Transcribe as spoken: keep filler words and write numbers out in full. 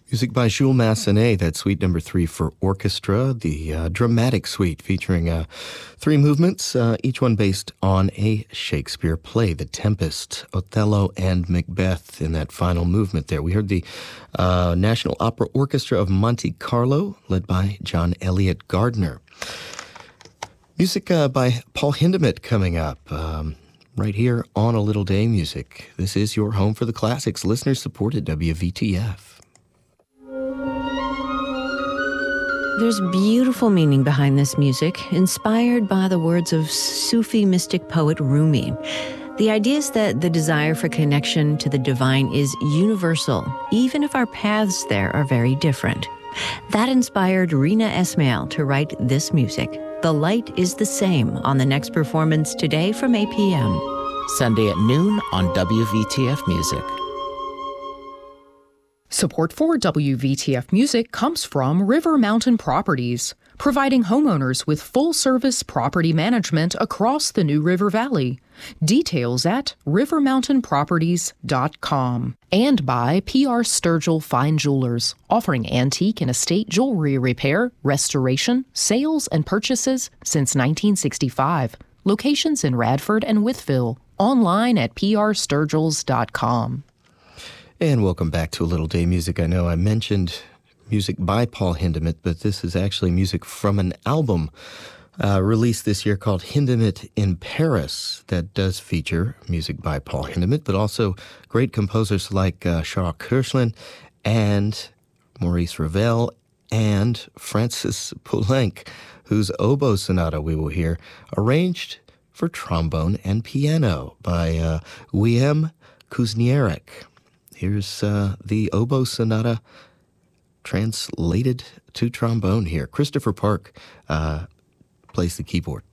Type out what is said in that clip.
Music by Jules Massenet, that suite number three for orchestra, the uh, dramatic suite featuring uh, three movements, uh, each one based on a Shakespeare play, The Tempest, Othello, and Macbeth in that final movement there. We heard the uh, National Opera Orchestra of Monte Carlo, led by John Elliott Gardner. Music uh, by Paul Hindemith coming up. Um, Right here on A Little Day Music. This is your home for the classics, listener-supported W V T F. There's beautiful meaning behind this music, inspired by the words of Sufi mystic poet Rumi. The idea is that the desire for connection to the divine is universal, even if our paths there are very different. That inspired Rina Esmail to write this music. The Light is the Same on the next performance today from eight p.m. Sunday at noon on W V T F Music. Support for W V T F Music comes from River Mountain Properties, providing homeowners with full-service property management across the New River Valley. Details at river mountain properties dot com. And by P R Sturgill Fine Jewelers, offering antique and estate jewelry repair, restoration, sales, and purchases since nineteen sixty-five. Locations in Radford and Wytheville. Online at p r sturgills dot com. And welcome back to A Little Day Music. I know I mentioned music by Paul Hindemith, but this is actually music from an album uh, released this year called Hindemith in Paris that does feature music by Paul Hindemith, but also great composers like uh, Charles Kirchlin and Maurice Ravel and Francis Poulenc, whose oboe sonata we will hear, arranged for trombone and piano by uh, Guillaume Kuzniarek. Here's uh, the oboe sonata translated to trombone here. Christopher Park uh, plays the keyboard.